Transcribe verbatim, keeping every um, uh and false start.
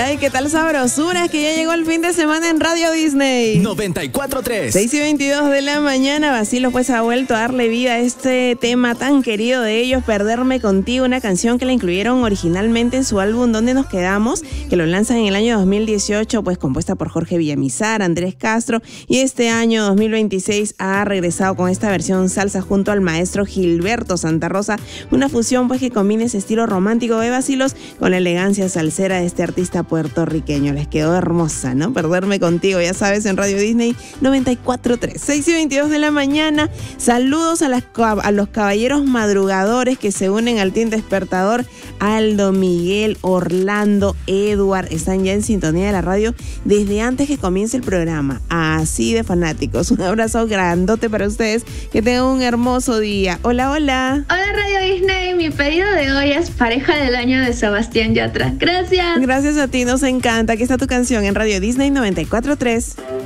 ay, qué tal sabrosura, es que ya llegó el fin de semana en Radio Disney. noventa y cuatro tres. seis y veintidós de la mañana, Bacilos pues ha vuelto a darle vida a este tema tan querido de ellos, Perderme Contigo, una canción que la incluyeron originalmente en su álbum Donde Nos Quedamos, que lo lanzan en el año dos mil dieciocho, pues compuesta por Jorge Villamizar, Andrés Castro, y este año dos mil veintiséis ha regresado con esta versión salsa junto al maestro Gilberto Santa Rosa, una fusión pues que combina ese estilo romántico de Bacilos con la elegancia salsera de este artista puertorriqueño. Les quedó hermosa, ¿no? Perderme Contigo, ya sabes, en Radio Disney noventa y cuatro tres. seis y veintidós de la mañana. Saludos a, las, a los caballeros madrugadores que se unen al Team Despertador. Aldo, Miguel, Orlando, Edward, están ya en sintonía de la radio desde antes que comience el programa. Así de fanáticos. Un abrazo grandote para ustedes. Que tengan un hermoso día. Hola, hola. Hola Radio Disney, mi pedido de hoy es Pareja del Año de Sebastián Yatra. Gracias. Gracias a ti, nos encanta. Aquí está tu canción en Radio Disney noventa y cuatro tres.